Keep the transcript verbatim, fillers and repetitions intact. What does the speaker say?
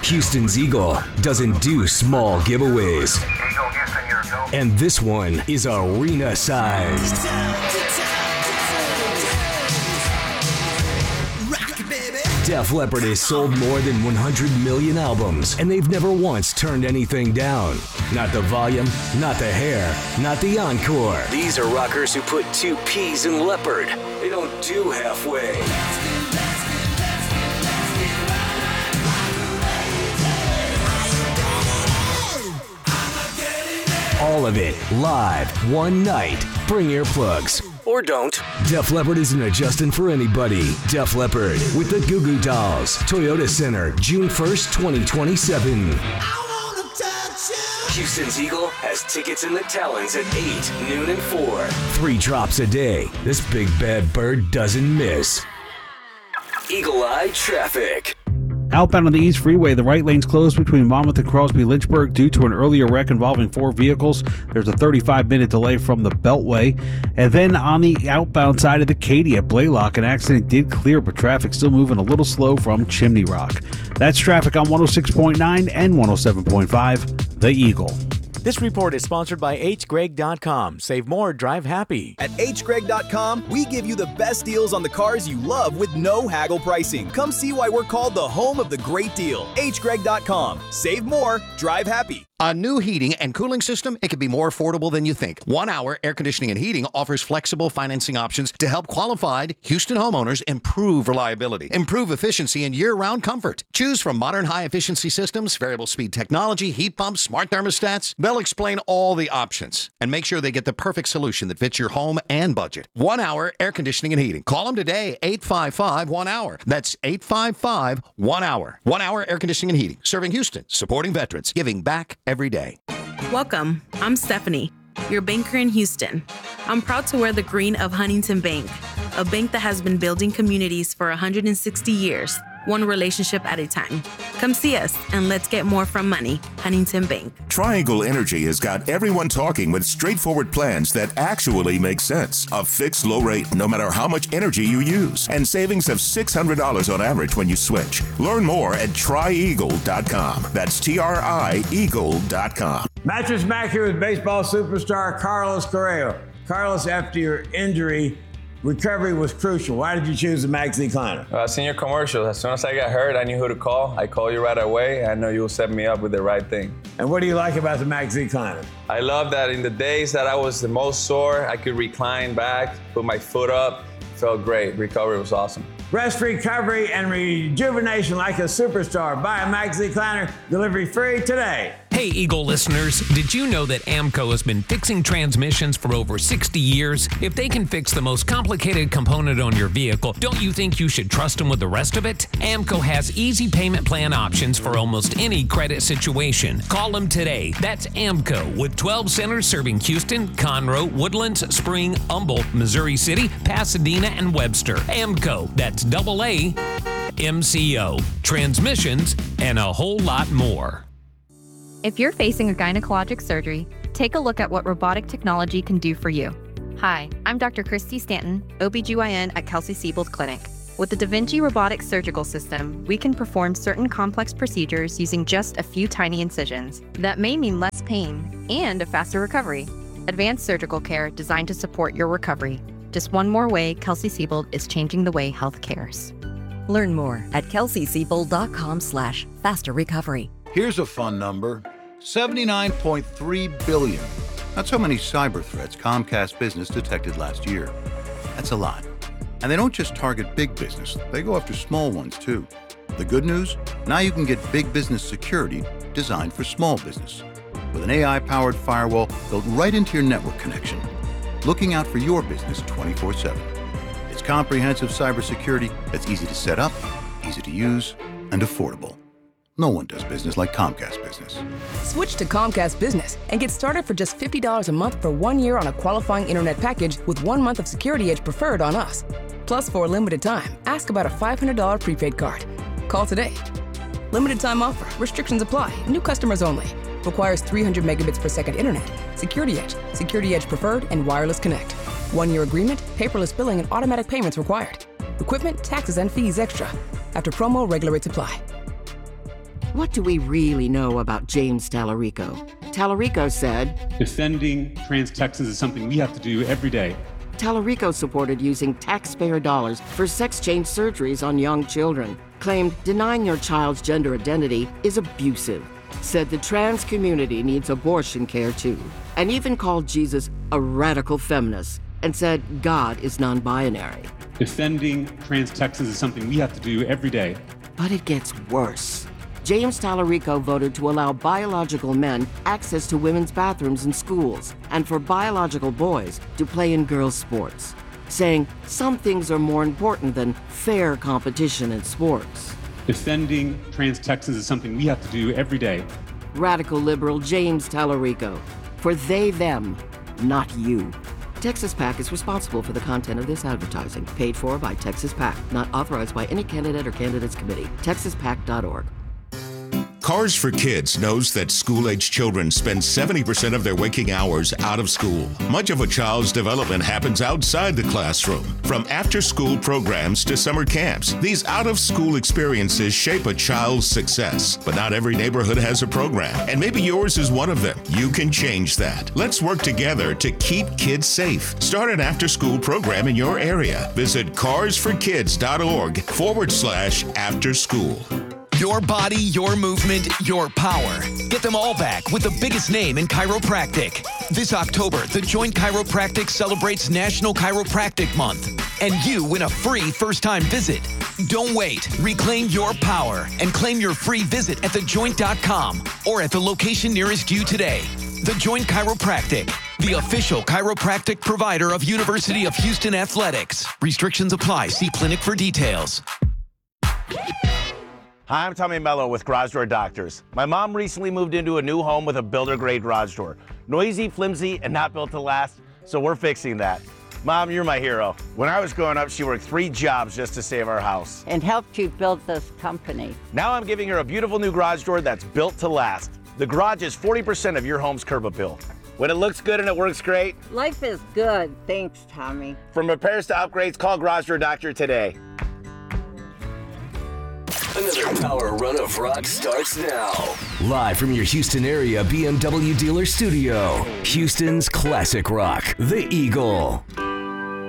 Houston's Eagle doesn't do small giveaways. And this one is arena-sized. Def Leppard has sold more than one hundred million albums, and they've never once turned anything down. Not the volume, not the hair, not the encore. These are rockers who put two P's in Leopard. They don't do halfway. All of it live, one night. Bring earplugs. Or don't. Def Leppard isn't adjusting for anybody. Def Leppard with the Goo Goo Dolls. Toyota Center, June first, twenty twenty-seven. I wanna touch you. Houston's Eagle has tickets in the Talons at eight, noon, and four. Three drops a day. This big bad bird doesn't miss. Eagle Eye Traffic. Outbound on the East Freeway, the right lane's closed between Monmouth and Crosby Lynchburg due to an earlier wreck involving four vehicles. There's a thirty-five minute delay from the Beltway. And then on the outbound side of the Katy at Blaylock, an accident did clear, but traffic still moving a little slow from Chimney Rock. That's traffic on one oh six point nine and one oh seven point five, The Eagle. This report is sponsored by H Greg dot com. Save more, drive happy. At H Greg dot com, we give you the best deals on the cars you love with no haggle pricing. Come see why we're called the home of the great deal. H Greg dot com. Save more, drive happy. A new heating and cooling system, it can be more affordable than you think. One Hour Air Conditioning and Heating offers flexible financing options to help qualified Houston homeowners improve reliability, improve efficiency, and year-round comfort. Choose from modern high-efficiency systems, variable speed technology, heat pumps, smart thermostats. They'll explain all the options and make sure they get the perfect solution that fits your home and budget. One Hour Air Conditioning and Heating. Call them today, eight five five, one hour. That's eight five five, one hour. One Hour Air Conditioning and Heating. Serving Houston, supporting veterans, giving back every day. Welcome. I'm Stephanie, your banker in Houston. I'm proud to wear the green of Huntington Bank, a bank that has been building communities for one hundred sixty years, one relationship at a time. Come see us and let's get more from money. Huntington Bank. Triangle Energy has got everyone talking with straightforward plans that actually make sense. A fixed low rate no matter how much energy you use, and savings of six hundred dollars on average when you switch. Learn more at tri eagle dot com. That's T R I eagle dot com. Mattress Mac here with baseball superstar Carlos Correa. Carlos, after your injury, recovery was crucial. Why did you choose the Max Decliner? Uh, seen your commercial. As soon as I got hurt, I knew who to call. I called you right away. I know you'll set me up with the right thing. And what do you like about the Max Decliner? I love that in the days that I was the most sore, I could recline back, put my foot up. Felt great. Recovery was awesome. Rest, recovery, and rejuvenation like a superstar. Buy a Max Decliner. Delivery free today. Hey, Eagle listeners, did you know that AAMCO has been fixing transmissions for over sixty years? If they can fix the most complicated component on your vehicle, don't you think you should trust them with the rest of it? AAMCO has easy payment plan options for almost any credit situation. Call them today. That's AAMCO with twelve centers serving Houston, Conroe, Woodlands, Spring, Humboldt, Missouri City, Pasadena, and Webster. AAMCO, that's double A M C O. Transmissions and a whole lot more. If you're facing a gynecologic surgery, take a look at what robotic technology can do for you. Hi, I'm Doctor Christy Stanton, O B G Y N at Kelsey-Seybold Clinic. With the Da Vinci robotic surgical system, we can perform certain complex procedures using just a few tiny incisions. That may mean less pain and a faster recovery. Advanced surgical care designed to support your recovery. Just one more way Kelsey-Seybold is changing the way health cares. Learn more at kelsey seybold dot com slash faster recovery. Here's a fun number. seventy-nine point three billion. That's how many cyber threats Comcast Business detected last year. That's a lot. And they don't just target big business, they go after small ones too. The good news? Now you can get big business security designed for small business. With an A I-powered firewall built right into your network connection, looking out for your business twenty-four seven. It's comprehensive cybersecurity that's easy to set up, easy to use, and affordable. No one does business like Comcast Business. Switch to Comcast Business and get started for just fifty dollars a month for one year on a qualifying internet package with one month of Security Edge preferred on us. Plus, for a limited time, ask about a five hundred dollars prepaid card. Call today. Limited time offer. Restrictions apply. New customers only. Requires three hundred megabits per second internet. Security Edge, Security Edge preferred, and wireless connect. One-year agreement, paperless billing, and automatic payments required. Equipment, taxes, and fees extra. After promo, regular rates apply. What do we really know about James Tallarico? Tallarico said, defending trans Texans is something we have to do every day. Tallarico supported using taxpayer dollars for sex change surgeries on young children, claimed denying your child's gender identity is abusive, said the trans community needs abortion care too, and even called Jesus a radical feminist and said God is non-binary. Defending trans Texans is something we have to do every day. But it gets worse. James Tallarico voted to allow biological men access to women's bathrooms in schools and for biological boys to play in girls' sports, saying some things are more important than fair competition in sports. Defending trans Texans is something we have to do every day. Radical liberal James Tallarico. For they, them, not you. Texas PAC is responsible for the content of this advertising, paid for by Texas PAC, not authorized by any candidate or candidates committee. texas pac dot org. Cars for Kids knows that school-age children spend seventy percent of their waking hours out of school. Much of a child's development happens outside the classroom. From after-school programs to summer camps, these out-of-school experiences shape a child's success. But not every neighborhood has a program, and maybe yours is one of them. You can change that. Let's work together to keep kids safe. Start an after-school program in your area. Visit cars for kids dot org forward slash after school. Your body, your movement, your power. Get them all back with the biggest name in chiropractic. This October, The Joint Chiropractic celebrates National Chiropractic Month, and you win a free first-time visit. Don't wait. Reclaim your power and claim your free visit at the joint dot com or at the location nearest you today. The Joint Chiropractic, the official chiropractic provider of University of Houston Athletics. Restrictions apply. See clinic for details. Hi, I'm Tommy Mello with Garage Door Doctors. My mom recently moved into a new home with a builder-grade garage door. Noisy, flimsy, and not built to last, so we're fixing that. Mom, you're my hero. When I was growing up, she worked three jobs just to save our house. And helped you build this company. Now I'm giving her a beautiful new garage door that's built to last. The garage is forty percent of your home's curb appeal. When it looks good and it works great. Life is good. Thanks, Tommy. From repairs to upgrades, call Garage Door Doctor today. Another power run of rock starts now. Live from your Houston area B M W dealer studio, Houston's classic rock, The Eagle.